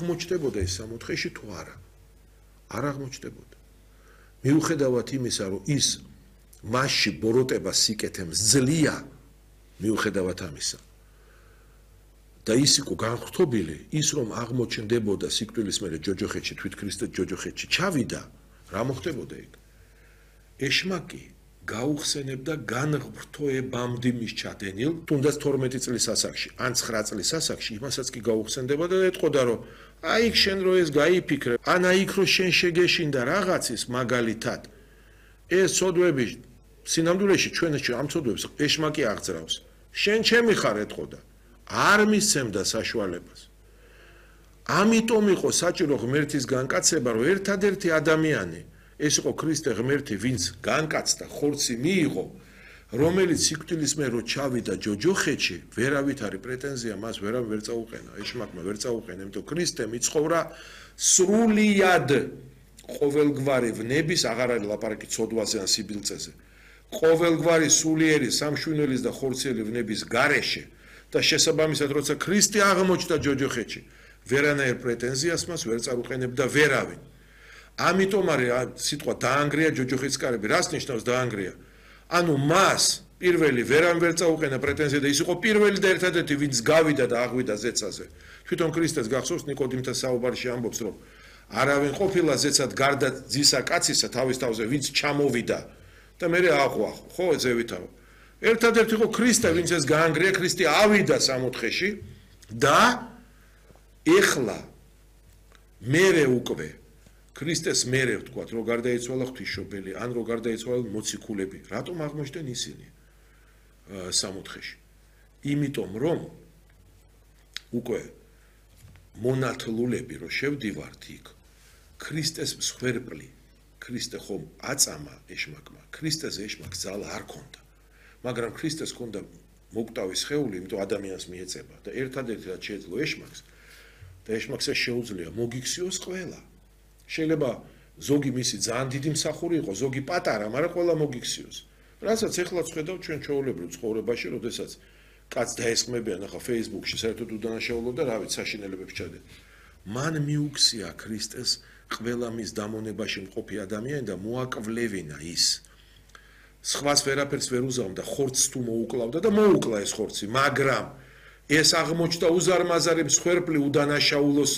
აღმოჩნდებოდა ეს სამოთხეში თუ არა? არ აღმოჩნდებოდა. მიუხედავად იმისა, რომ ის მასში ბოროტებას სიკეთემს ძლია, მიუხედავად ამისა. და ის იყო განხრთობილი, ის რომ აღმოჩნდებოდა სიკვდილის მერე ჯოჯოხეთში, თვით ქრისტე ჯოჯოხეთში ჩავიდა, რა მოხდებოდა იქ? ეშმაკი გაუხსენებდა განღრთოებამდე მის ჩადენილ, თუნდაც 12 წლის ასაკში, ან 9 წლის ასაკში, იმასაც კი გაუხსენდებოდა და ეთყოდა, რომ აი იქ შენ რო ეს გაიფიქრე, ან აი იქ რო შენ შეგეშინდა რაღაცის მაგალითად, ეს ცოდვები სინამდვილეში ჩვენ ამ ცოდვებს ეშმაკი აღძრავს. შენ ჩემი ხარ ეთყოდა. არ მისცემდა საშუალებას. ამიტომ იყო საჭირო ღმერთის განკაცება, რომ ერთადერთი ადამიანი, ეს იყო ქრისტე ღმერთი, ვინც განკაცდა, ხორცი მიიღო, რომელიც სიკვდილის მერე რო ჩავიდა ჯოჯოხეთში, ვერავით არის პრეტენზია მას ვერავინ ვერ წაუყენა, ეშმაკმა ვერ წაუყენა, იმიტომ ქრისტემ იცხოვრა სრულიად ყოველგვარი ვნების, აღარ არის ლაპარაკი ცოდვაზე ან სიბილწეზე, ყოველგვარი სულიერი სამშვინველის და ხორციელი ვნების გარეშე და შესაბამისად როცა ქრისტე აღმოჩნდა ჯოჯოხეთში, ვერანაირ პრეტენზიას მას ვერ წაუყენებდა ვერავინ. ამიტომ არის სიტყვა დაანგრია ჯოჯოხეთის კარები, რას ნიშნავს დაანგრია? ანუ მას პირველი ვერამ ვერ წაუყენა პრეტენზია და ის იყო პირველი და ერთადერთი, ვინც გავიდა და აღვიდა ზეცაზე. თვითონ ქრისტეს გახსოვს ნიკოდიმთან საუბარში ამბობს, რომ არავინ ყოფილა ზეცად გარდა ძისა კაცისა თავის თავზე, ვინც ჩამოვიდა და მე აღვახ, ხო ზევითაო. ერთადერთი იყო ქრისტე, ვინც ეს გაანგრია, ქრისტე ავიდა სამოთხეში და ეხლა მერე უკვე ქრისტეს მერე ვთქვათ, რომ გარდაიცვალა ღვთისმშობელი, ან რომ გარდაიცვალა მოციქულები, რატომ აღმოჩნდნენ ისინი სამოთხეში? იმიტომ რომ უკვე მონათლულები რო შევდივართ იქ, ქრისტეს მსხვერპლი, ქრისტე ხომ აწამა ეშმაკმა, ქრისტეს ეშმაკს ძალა არ ქონდა, მაგრამ ქრისტეს ქონდა მოკვდავი სხეული, იმიტომ ადამიანს მიეწება და ერთადერთი რაც შეეძლო ეშმაკს და ეშმაკს შეუძლია მოგიქციოს ყველა. შეიძლება ზოგი მისი ძალიან დიდი მსახური იყო, ზოგი პატარა, მაგრამ ყველა მოგიქციოს. რასაც ეხლა ვხედავ ჩვენ ჩვეულებრივ ცხოვრებაში, როდესაც კაცს დაესხმებიან ახლა Facebook-ში, საერთოდ უდანაშაულო და რა ვიცი, საშინელებებს ჩადენ. მან მიუქცია ქრისტეს ყველა მის დამონებაში მყოფი ადამიანი და მოაკლევინა ის. სხვას ვერაფერს ვერ უზამდა, ხორცს თუ მოუკლავდა და მოუკლა ეს ხორცი, მაგრამ ეს აღმოჩნდა უზარმაზარი მსხვერპლი უდანაშაულოს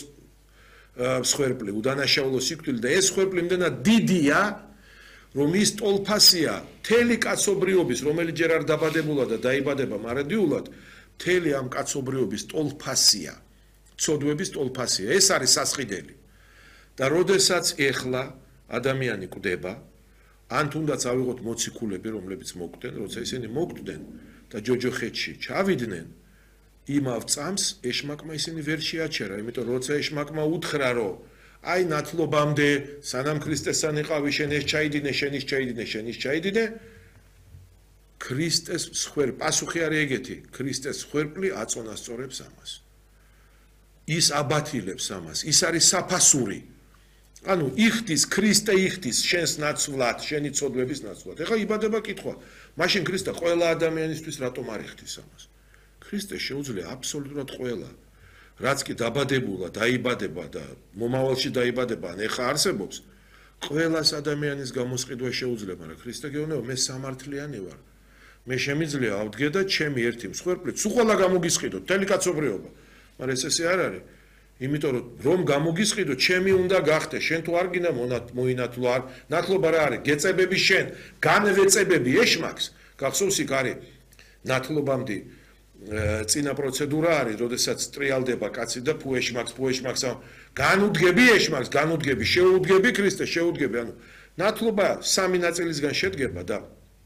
უდანაშაულო სიკვდილი და ეს მსხვერპლი იმდენად დიდია, რომ ის ტოლფასია მთელი კაცობრიობის, რომელიც ჯერ არ დაბადებულა და დაიბადება მარადიულად, მთელი ამ კაცობრიობის ტოლფასია, ცოდვების ტოლფასია, ეს არის სასყიდელი. და როდესაც ეხლა ადამიანი კვდება, ან თუნდაც ავიღოთ მოციქულები, რომლებიც მოკვდნენ, როცა ისინი მოკვდნენ და ჯოჯოხეთში ჩავიდნენ, იმავ წამს ეშმაკმა ისინი ვერ შეაჩერა, იმიტომ როცა ეშმაკმა უთხრა, რომ აი ნათლობამდე, სანამ ქრისტესთან იყავი, შენ ეს ჩაიდინე, შენ ის ჩაიდინე, შენ ის ჩაიდინე, ქრისტეს მსხვერპლი, პასუხი არის ეგეთი, ქრისტეს მსხვერპლი აწონასწორებს ამას. ის აბათილებს ამას, ის არის საფასური. ანუ იხდის, ქრისტე იხდის შენს ნაცვლად, შენი ცოდვების ნაცვლად. ეხლა იბადება კითხვა, მაშინ ქრისტე ყველა ადამიანისთვის რატომ არ იხდის ამას? ქრისტე შეუძლია აბსოლუტურად ყველა, რაც კი დაბადებულა, დაიბადება და მომავალში დაიბადება, ან ეხა არსებობს, ყველას ადამიანის გამოსყიდვა შეუძლია, მაგრამ ქრისტე გეუბნება, მე სამართლიანი ვარ. მე შემიძლია ავდგე და ჩემი ერთი მსხვერპლით, სულ ყველა გამოგისყიდოთ, მთელი კაცობრიობა. მაგრამ ესე არ არის. იმიტომ რომ გამოგისყიდო, ჩემი უნდა გახდე, შენ თუ არ გინდა მოინათლო, არ ნათლობა რა არის, გეწებები შენ, განვეწებები ეშმაკს, გახსოვს იქ არის ნათლობამდე წინა პროცედურა არის, როდესაც ტრიალდება კაცი და ფუ ეშმაკს განუდგები ეშმაკს, განუდგები, შეუდგები ქრისტეს, შეუდგები, ანუ ნათლობა სამი ნაწილისგან შედგება და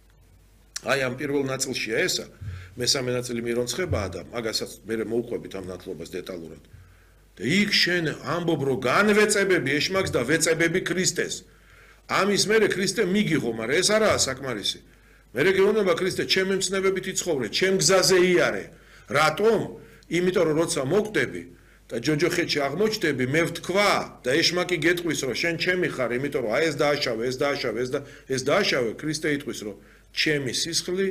აი ამ პირველ ნაწილშია ესა, მესამე ნაწილი მირონცხებაა და მაგასაც მე მოვყვებით ამ ნათლობას დეტალურად. და იქ შენ ამბობ, რომ განვეწებები ეშმაკს და ვეწებები ქრისტეს. ამის მერე ქრისტე მიგიღო, მაგრამ ეს არაა საკმარისი. მერე გეუბნება ქრისტე, ჩემ მცნებებით იცხოვრე, ჩემ გზაზე იარე. რატომ? იმიტომ რომ როცა მოკვდები და ჯოჯოხეთში აღმოჩნდები, მე ვთქვა და ეშმაკი გეტყვის, რომ შენ ჩემი ხარ, იმიტომ რომ აი ეს დააშავე, ეს დააშავე, ქრისტე იტყვის, რომ ჩემი სისხლი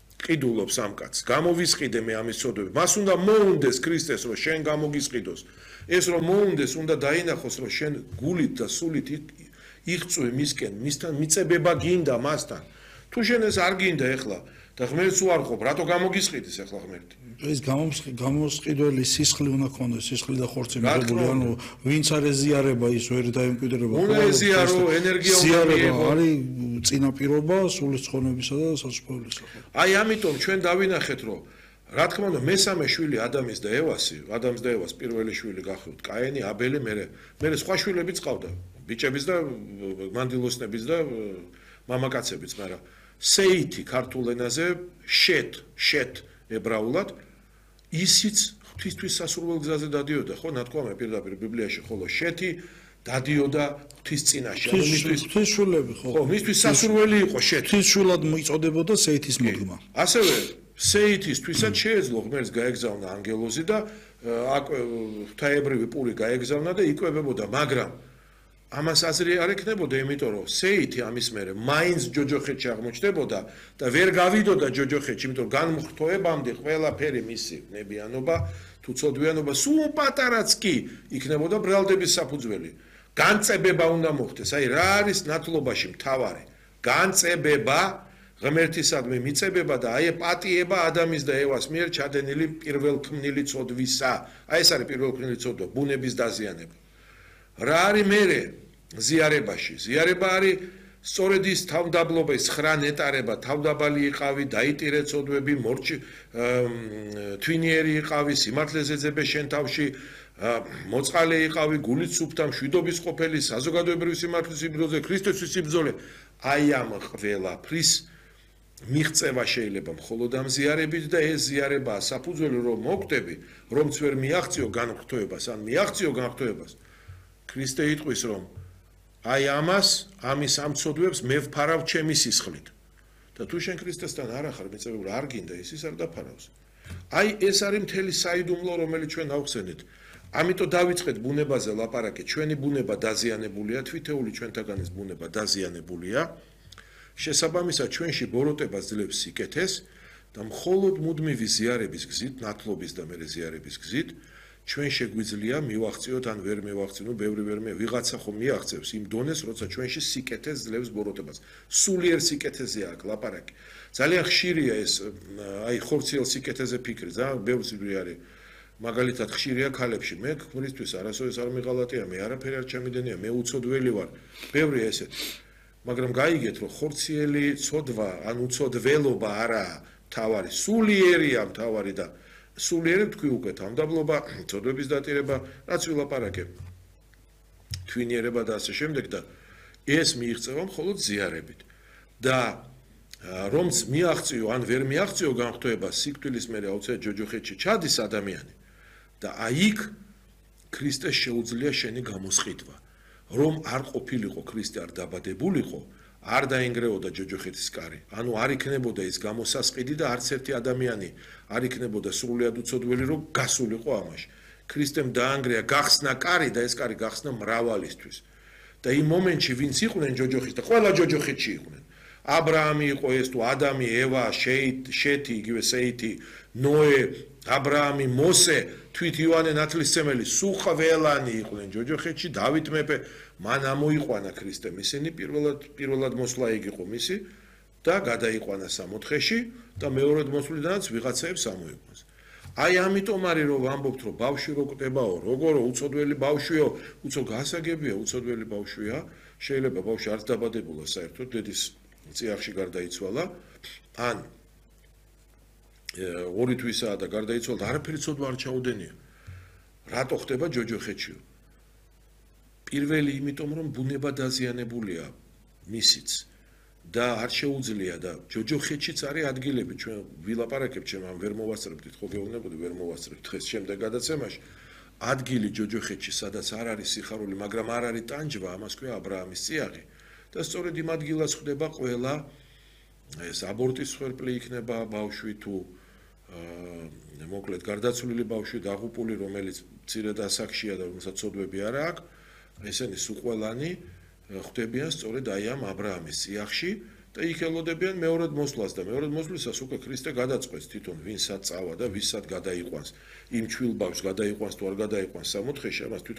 ყიდულობს ამ კაცს. გამოვისყიდე მე ამის ცოდვები. მას უნდა მოუნდეს ქრისტეს, რომ შენ გამოგისყიდოს. ეს რომ მოუნდეს, უნდა დაინახოს, რომ შენ გულით და სულით იღწვი მისკენ, მისთან მიწებება გინდა მასთან. თუ შენ ეს არ გინდა ეხლა და ღმერთს უარყოფ, რატო გამოგისყიდის ეხლა ღმერთი? ეს გამოსყიდველი სისხლი უნდა ქონდეს, სისხლი და ხორცი მიღებული, ანუ ვინც არ ეზიარება ის ვერ დაემკვიდრება. უნდა ეზიარო, ენერგია უნდა მიიღო. არის წინაპირობა სულის ცხონებისა და საცხოვრებლისა. აი ამიტომ ჩვენ დავინახეთ, რომ რა თქმა უნდა, მესამე შვილი ადამიანს და ევას პირველი შვილი გახდათ კაენი, აბელი, მერე სხვა შვილებიც ყავდა, ბიჭების და მანდილოსნების და მამაკაცებიც, მაგრამ სეითი ქართულ ენაზე შეთ ებრაულად ისიც ღვთისთვის სასურველ გზაზე დადიოდა, ხო, ნათქვამია პირდაპირ ბიბლიაში, ხოლო შეთი დადიოდა ღვთის წინაშე, ანუ ღვთის შვილები, ხო, მისთვის სასურველი იყო შეთი. ღვთის შვილად მოიწოდებოდა სეითის მოდგმა. ასევე სეითისთვისაც შეეძლო ღმერთს გაეგზავნა ანგელოზი და ღვთაებრივი პური გაეგზავნა და იკვებებოდა, მაგრამ ამას აზრი არ ექნებოდა, იმიტომ რომ სეითი ამის მერე მაინც ჯოჯოხეთში აღმოჩნდებოდა და ვერ გავიდოდა ჯოჯოხეთში, იმიტომ რომ განმხრთოებამდე ყველაფერი მისი ნებიანობა თუ ცოდვიანობა სულ პატარაც კი იქნებოდა ბრალდების საფუძველი. განწებება უნდა მოხდეს. აი რა არის ნათლობაში მთავარი? განწებება, ღმერთისადმი მიწებება და აი პატიება ადამის და ევას მიერ ჩადენილი პირველქმნილი ცოდვისა. აი ეს არის პირველქმნილი ცოდვა, ბუნების დაზიანება. რა არის მერე ზიარებაში? ზიარება არის სწორედ ის თავდაბლობა, ის 9 ნეტარება, თავდაბალი იყავი, დაიტირე ცოდვები, მორჩი თვინიერი იყავი, სიმართლეზე ძებე შენ თავში, მოწყალე იყავი, გულით სუფთა, მშვიდობის ყოფილი, საზოგადოებრივი სიმართლის იბრძოლე, ქრისტესთვის იბრძოლე. აი ამ ყველაფრის მიღწევა შეიძლება მხოლოდ ამ ზიარებით და ეს ზიარებაა საფუძველი, რომ მოკვდები, რომც ვერ მიაღწიო განხრთოებას, ან მიაღწიო განხრთოებას. ქრისტე იტყვის, რომ აი ამის ამცოდვებს მე ვფარავ ჩემი სისხლით. და თუ შენ ქრისტესთან არ ახარ მიწებული, არ გინდა ის არ დაფარავს. აი ეს არის მთელი საიდუმლო, რომელიც ჩვენ ავხსენეთ. ამიტომ დავიწყეთ ბუნებაზე ლაპარაკი, ჩვენი ბუნება დაზიანებულია, თვითეული ჩვენთაგანის ბუნება დაზიანებულია. შესაბამისად ჩვენში ბოროტება ძლებს სიკეთეს და მხოლოდ მუდმივი ზიარების გზით, ნათლობის და მერე ზიარების გზით ჩვენ შეგვიძლია მივაღწიოთ ან ვერ მივაღწიოთ, ბევრი ვერ ვიღაცა ხომ მიაღწევს იმ დონეს, როცა ჩვენში სიკეთეს ძლებს ბოროტებას. სულიერ სიკეთეზეა აქ ლაპარაკი. ძალიან ხშირია ეს, აი ხორციელ სიკეთეზე ფიქრი, ძალიან ბევრი არის. მაგალითად ხშირია ქალებში, მე ქმრისთვის არასოდეს არ მიღალატია, მე არაფერი არ ჩამიდენია, მე უცოდველი ვარ. ბევრია ესეთი. მაგრამ გაიგეთ, რომ ხორციელი ცოდვა, ან უცოდველობა არაა მთავარი, სულიერია მთავარი და სულიერი თქვი უკვე თავდაბლობა, ცოდვების დატირება, რაც ვილაპარაკებ. თვინიერება და ასე შემდეგ და ეს მიიღწევა მხოლოდ ზიარებით. და რომც მიაღწიო ან ვერ მიაღწიო განხრთოება, სიკვდილის მერე აუცილებლად ჯოჯოხეთში ჩადის ადამიანი და აი იქ ქრისტეს შეუძლია შენი გამოსყიდვა. რომ არ ყოფილიყო ქრისტე, არ დაბადებულიყო, არ დაინგრეოდა ჯოჯოხეთის კარი. ანუ არ იქნებოდა ის გამოსასყიდი და არც ერთი ადამიანი არ იქნებოდა სრულიად უცოდველი, რომ გასულიყო ამაში. ქრისტემ დაანგრია, გახსნა კარი და ეს კარი გახსნა მრავალისთვის. და იმ მომენტში ვინც იყვნენ ჯოჯოხეთში და ყველა ჯოჯოხეთში იყვნენ. აბრაამი იყო ეს თუ ადამი, ევა, შეთი, იგივე სეითი, ნოე, აბრაამი, მოსე, თვით იოანე ნათლისმცემელი, სულ ყველანი იყვნენ ჯოჯოხეთში, დავით მეფე, მან ამოიყვანა ქრისტემ ისინი, პირველად მოსვლა იქ იყო მისი და გადაიყვანა 64-ში და მეორედ მოსვლიდანაც ვიღაცაებს ამოიყვანს. აი ამიტომ არის რომ ვამბობთ, რომ ბავშვი რო კვდებაო, როგორო უცოდველი ბავშვიო, გასაგებია უცოდველი ბავშვია, შეიძლება ბავშვი არც დაბადებულა საერთოდ, დედის წიაღში გარდაიცვალა, ან 2 თვისაა და გარდაიცვალა და არაფერი ცოდვა არ ჩაუდენია. რატო ხდება ჯოჯოხეთში? პირველი იმიტომ რომ ბუნება დაზიანებულია მისიც და არ შეუძლია და ჯოჯოხეთშიც არის ადგილები, ჩვენ ვილაპარაკებთ, ჩვენ ამ ვერ მოვასწრებდით, ხო გეუბნებოდი, ვერ მოვასწრებთ დღეს შემდეგ გადაცემაში. ადგილი ჯოჯოხეთში, სადაც არ არის სიხარული, მაგრამ არ არის ტანჯვა, ამას ქვია აბრაამის წიაღი. და სწორედ იმ ადგილას ხდება ყველა ეს აბორტის ხერპლი იქნება ბავშვი თუ მოკლედ გარდაცვლილი ბავშვი დაღუპული, რომელიც მცირე დასაკშია და რომელსაც ცოდვები არა აქვს, ესენი სულ ყველანი ხდებიან სწორედ აი ამ აბრაამის წიაღში და იქ ელოდებიან მეორედ მოსვლას და მეორედ მოსვლისას უკვე ქრისტე გადაწყვეტს თვითონ ვინ სად წავა და ვის სად გადაიყვანს იმ ჩვილ ბავშვს გადაიყვანს თუ არ გადაიყვანს სამოთხეში ამას თვითონ